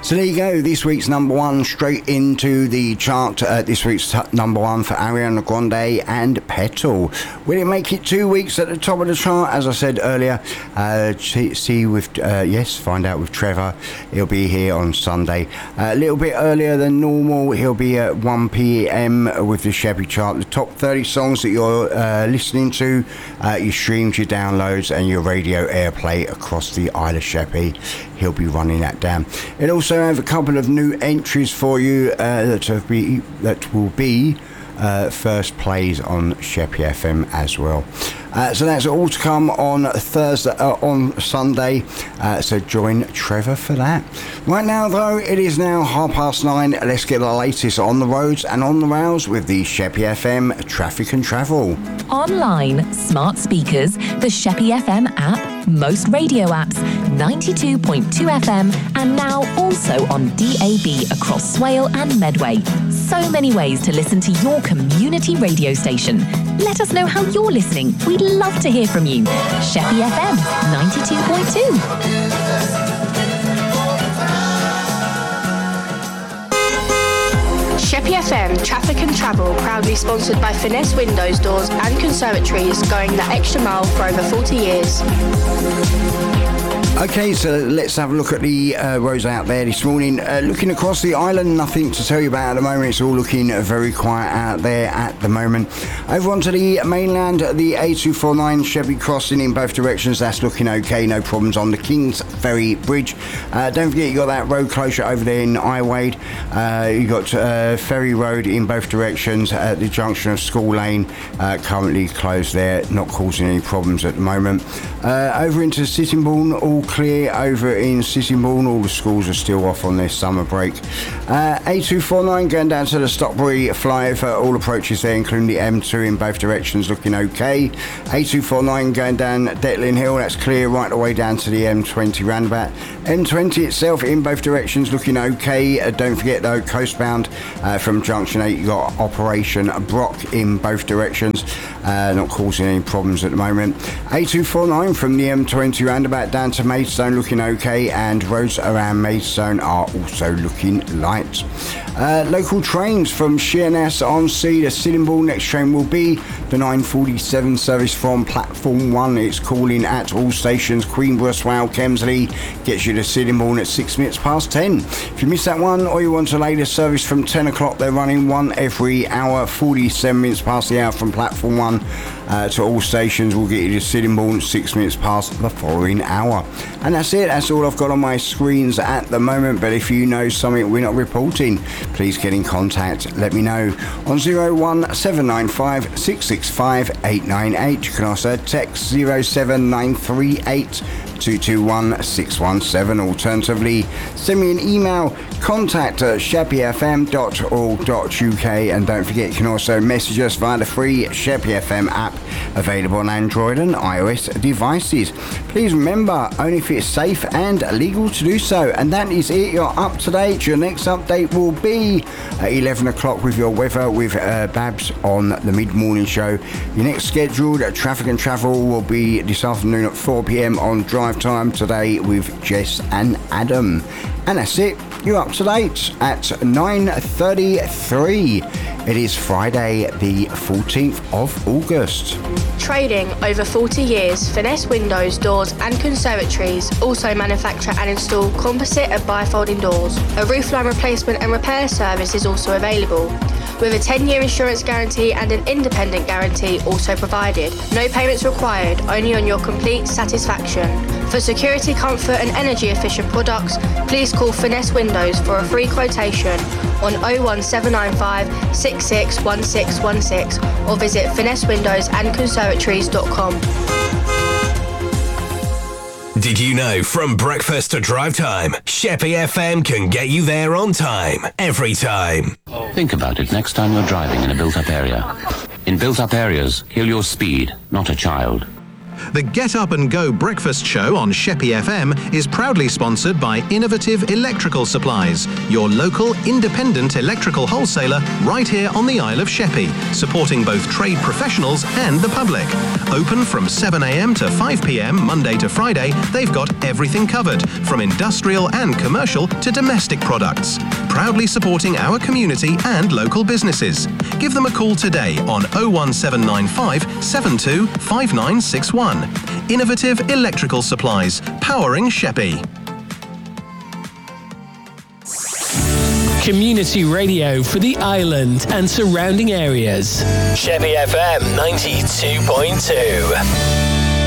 So there you go, this week's number one straight into the chart. This week's number one for Ariana Grande and Petal. Will it make it 2 weeks at the top of the chart? As I said earlier, find out with Trevor. He'll be here on Sunday. A little bit earlier than normal, he'll be at 1 p.m. with the Sheppy chart. The top 30 songs that you're listening to, your streams, your downloads and your radio airplay across the Isle of Sheppey. He'll be running that down. It also have a couple of new entries for you that will be first plays on Sheppey FM as well. So that's all to come on Sunday. So join Trevor for that. Right now, though, it is now 9:30. Let's get the latest on the roads and on the rails with the Sheppey FM Traffic and Travel. Online, smart speakers, the Sheppey FM app, most radio apps, 92.2 FM, and now also on DAB across Swale and Medway. So many ways to listen to your community radio station. Let us know how you're listening. We'd love to hear from you. Sheppey FM 92.2. Sheppey FM Traffic and Travel, proudly sponsored by Finesse Windows, Doors and Conservatories, going the extra mile for over 40 years. Okay, so let's have a look at the roads out there this morning. Looking across the island, nothing to tell you about at the moment. It's all looking very quiet out there at the moment. Over onto the mainland, the A249 Sheppey crossing in both directions, that's looking okay, no problems on the Kings Ferry Bridge. Don't forget you got that road closure over there in Iwade. You got Ferry Road in both directions at the junction of School Lane, currently closed there, not causing any problems at the moment. Over into Sittingbourne, all clear over in Sittingbourne. All the schools are still off on their summer break. A249 going down to the Stockbury flyover, all approaches there including the M2 in both directions looking okay. A249 going down Detling Hill, that's clear right the way down to the M20 roundabout. M20 itself in both directions looking okay. Don't forget though, coastbound from Junction 8 you got Operation Brock in both directions, not causing any problems at the moment. A249 from the M20 roundabout down to Maidstone looking okay, and roads around Maidstone are also looking light. Local trains from Sheerness on Sea to Sittingbourne. Next train will be the 9:47 service from platform 1. It's calling at all stations. Queenborough, Swale, Kemsley gets you to Sittingbourne at 6 minutes past 10. If you miss that one or you want a later service from 10 o'clock, they're running one every hour, 47 minutes past the hour from platform 1 to all stations. Will get you to Sittingbourne 6 minutes past the following hour. And that's it. That's all I've got on my screens at the moment. But if you know something we're not reporting, please get in contact. Let me know on 01795 665 898. You can also text 07938 221 617. Alternatively, send me an email, contact at sheppeyfm.org.uk, and don't forget you can also message us via the free Sheppey FM app available on Android and iOS devices. Please remember, only if it's safe and legal to do so. And that is it. You're up to date. Your next update will be at 11 o'clock with your weather with Babs on the mid-morning show. Your next scheduled Traffic and Travel will be this afternoon at 4 p.m. on Drive Time today with Jess and Adam. And that's it. You're up to date at 9:33. It is Friday the 14th of August. Trading over 40 years, Finesse Windows, Doors and Conservatories also manufacture and install composite and bifolding doors. A roofline replacement and repair service is also available, with a 10-year insurance guarantee and an independent guarantee also provided. No payments required, only on your complete satisfaction. For security, comfort and energy efficient products, please call Finesse Windows for a free quotation on 01795 661616 or visit finessewindowsandconservatories.com. Did you know from breakfast to drive time, Sheppey FM can get you there on time, every time? Think about it next time you're driving in a built-up area. In built-up areas, kill your speed, not a child. The Get Up and Go breakfast show on Sheppey FM is proudly sponsored by Innovative Electrical Supplies, your local independent electrical wholesaler right here on the Isle of Sheppey, supporting both trade professionals and the public. Open from 7 a.m. to 5 p.m. Monday to Friday, they've got everything covered, from industrial and commercial to domestic products. Proudly supporting our community and local businesses. Give them a call today on 01795 72 5961. Innovative Electrical Supplies, powering Sheppey. Community radio for the island and surrounding areas. Sheppey FM 92.2.